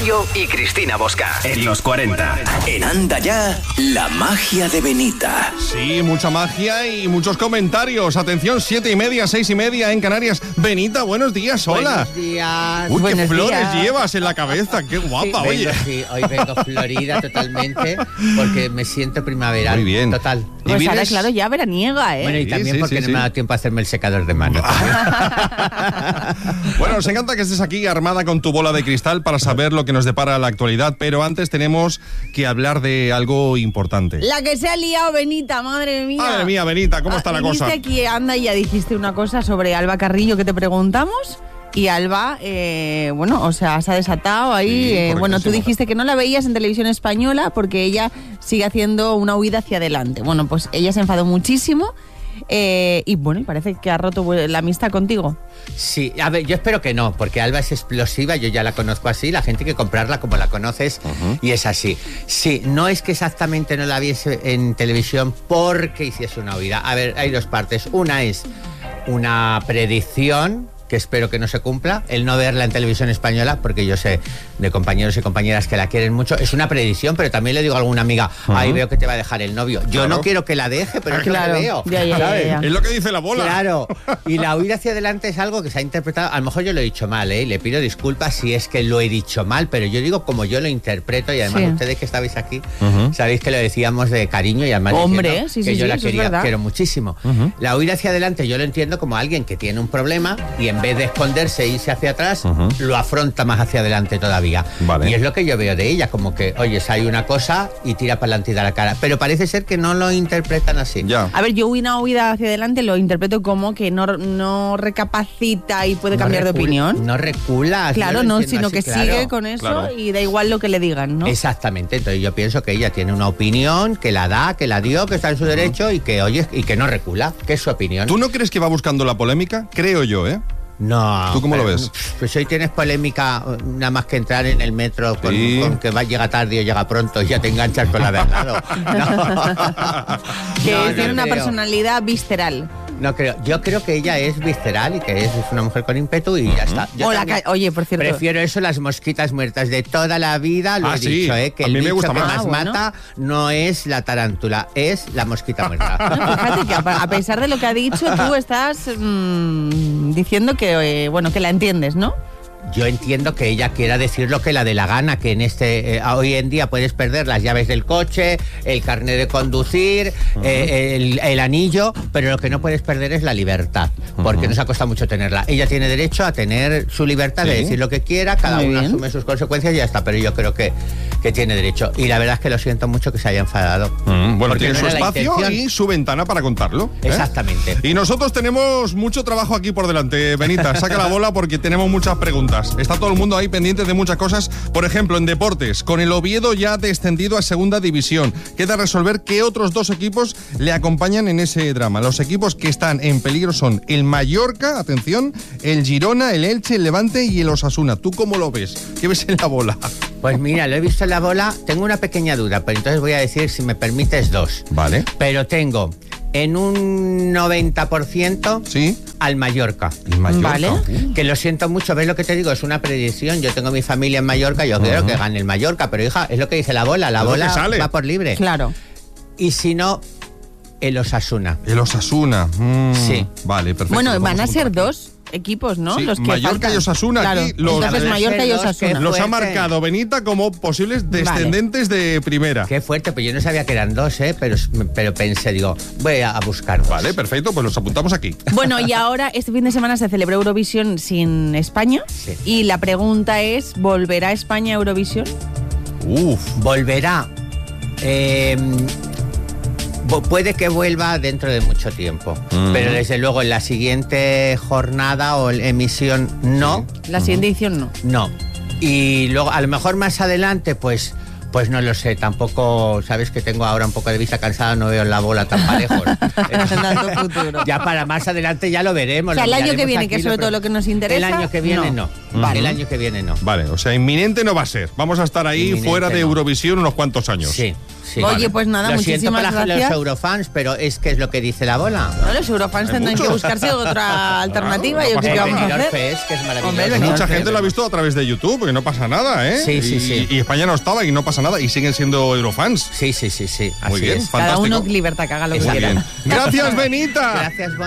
Mayo y Cristina Bosca. En los 40. En Anda Ya, la magia de Benita. Sí, mucha magia y muchos comentarios. Atención, 7:30, 6:30 en Canarias. Benita, buenos días, hola. Buenos días. Uy, buenos qué flores días. llevas en la cabeza, qué guapa, Sí, oye. sí, hoy vengo florida totalmente porque me siento primaveral. Muy bien. Total. ¿Y Pues ahora, vienes? claro, ya veraniega, ¿eh? Bueno, y Sí, también sí, porque sí, no sí. me ha dado tiempo a hacerme el secador de mano. Bueno, nos encanta que estés aquí armada con tu bola de cristal para saber lo que nos depara la actualidad, pero antes tenemos que hablar de algo importante. La que se ha liado, Benita, madre mía. Madre mía, Benita, ¿cómo está la cosa? Viniste aquí, anda, y ya dijiste una cosa sobre Alba Carrillo que te preguntamos. Y Alba, bueno, o sea, se ha desatado ahí. Sí, Bueno, tú correctísimo. dijiste que no la veías en televisión española porque ella sigue haciendo una huida hacia adelante. Bueno, pues ella se enfadó muchísimo y bueno, y parece que ha roto la amistad contigo. Sí, a ver, yo espero que no, porque Alba es explosiva, yo ya la conozco así, la gente hay que comprarla como la conoces y es así. Sí, no es que exactamente no la viese en televisión porque hiciese una huida. A ver, hay dos partes. Una es una predicción que espero que no se cumpla, el no verla en televisión española, porque yo sé de compañeros y compañeras que la quieren mucho, es una predicción, pero también le digo a alguna amiga, ahí veo que te va a dejar el novio. Yo Claro. no quiero que la deje, pero es lo Claro. que veo. Ya. Es lo que dice la bola. Claro, y la huida hacia adelante es algo que se ha interpretado, a lo mejor yo lo he dicho mal, y le pido disculpas si es que lo he dicho mal, pero yo digo como yo lo interpreto y además Sí. ustedes que estabais aquí, sabéis que lo decíamos de cariño y además Hombre, diciendo sí, que sí, yo sí, la eso es verdad. quiero muchísimo. La huida hacia adelante yo lo entiendo como alguien que tiene un problema y en vez de esconderse e irse hacia atrás, lo afronta más hacia adelante todavía. Vale. Y es lo que yo veo de ella, como que, oye, hay una cosa y tira para adelante y da la cara. Pero parece ser que no lo interpretan así. Ya. A ver, yo una huida hacia adelante lo interpreto como que no recapacita y puede cambiar de opinión. No recula. Claro, yo lo no, entiendo sino así, que claro. sigue con eso claro. y da igual lo que le digan, ¿no? Exactamente, entonces yo pienso que ella tiene una opinión, que la da, que la dio, que está en su derecho y que oye y que no recula, que es su opinión. ¿Tú no crees que va buscando la polémica? Creo yo, ¿eh? No. ¿Tú cómo lo pero, ves? Pues hoy tienes polémica nada más que entrar en el metro con, Sí. con que llega tarde o llega pronto y ya te enganchas con la de al lado. Que No, tiene no una creo. personalidad visceral. No creo. Yo creo que ella es visceral y que es una mujer con ímpetu y ya está. Yo también Oye, por cierto. prefiero eso, las mosquitas muertas de toda la vida, lo he sí. dicho, que A el mí me bicho gusta que más. más Bueno. mata no es la tarántula, es la mosquita muerta. Fíjate que a pesar de lo que ha dicho, tú estás diciendo que, bueno, que la entiendes, ¿no? Yo entiendo que ella quiera decir lo que la dé la gana, que en hoy en día puedes perder las llaves del coche, el carnet de conducir, el anillo, pero lo que no puedes perder es la libertad, porque nos ha costado mucho tenerla. Ella tiene derecho a tener su libertad de Sí. decir lo que quiera, cada Muy uno bien. asume sus consecuencias y ya está, pero yo creo que tiene derecho. Y la verdad es que lo siento mucho que se haya enfadado. Bueno, Porque tiene no su era la espacio intención. y su ventana para contarlo. ¿eh? Exactamente. Y nosotros tenemos mucho trabajo aquí por delante, Benita. Saca la bola porque tenemos muchas preguntas. Está todo el mundo ahí pendiente de muchas cosas. Por ejemplo, en deportes, con el Oviedo ya descendido a segunda división. Queda resolver qué otros dos equipos le acompañan en ese drama. Los equipos que están en peligro son el Mallorca, atención, el Girona, el Elche, el Levante y el Osasuna. ¿Tú cómo lo ves? ¿Qué ves en la bola? Pues mira, lo he visto en la bola, tengo una pequeña duda, pero entonces voy a decir, si me permites, dos. Vale. Pero tengo en un 90% ¿Sí? al Mallorca. El Mallorca. Vale. Que lo siento mucho, ¿ves lo que te digo? Es una predicción. Yo tengo mi familia en Mallorca, yo quiero que gane el Mallorca, pero hija, es lo que dice la bola. La Es lo bola que sale. va por libre. Claro. Y si no, el Osasuna. El Osasuna. Sí. Vale, perfecto. Bueno, Lo van vamos a ser apuntar aquí. dos equipos, ¿no? Sí, Los que Mallorca faltan. y Osasuna, Claro. aquí los- Entonces Van a Mallorca ser y dos que Osasuna. Los ha fuerte. marcado Benita como posibles descendentes de primera. Qué fuerte, pues yo no sabía que eran dos, pero pensé, digo, voy a buscar. Vale, perfecto, pues los apuntamos aquí. Bueno, y ahora este fin de semana se celebró Eurovisión sin España. Sí. Y la pregunta es, ¿volverá España a Eurovisión? Uf. Volverá. Puede que vuelva dentro de mucho tiempo, pero desde luego en la siguiente jornada o emisión no, La siguiente edición no. no. Y luego a lo mejor más adelante pues no lo sé, tampoco, sabes que tengo ahora un poco de vista cansada, no veo la bola tan parejos. Tanto futuro. Ya para más adelante ya lo veremos. O sea, lo el año miraremos que viene, aquí, que es sobre todo lo que nos interesa. El año que viene no. Vale. El año que viene no. Vale, o sea, inminente no va a ser. Vamos a estar ahí Inminente fuera de no. Eurovisión unos cuantos años. Sí. Sí. Oye, pues nada, Lo siento muchísimas para gracias. los eurofans, pero es que es lo que dice la bola. No, los eurofans Hay tendrán que muchos. buscarse otra alternativa. no Yo pasa qué El nada. vamos a Benidorm hacer. Fest, que es maravilloso. Hombre, el Mucha Benidorm gente lo ha visto a través de YouTube, que no pasa nada, ¿eh? Sí, sí, sí. Y España no estaba y no pasa nada y siguen siendo eurofans. Sí, sí, sí, sí. Muy Así bien, es. Cada fantástico. uno libertad que haga lo que Muy quiera. bien. Gracias, Benita. Gracias,